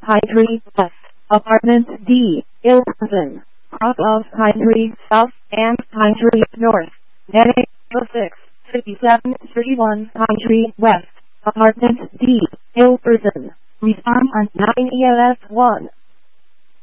Pine Tree West, Apartment D, Ilverton, Krakow Pine Tree South, and Pine Tree North, 906, 5731 Pine Tree West, Apartment D, Ilverton. Respond on 9 ELS 1.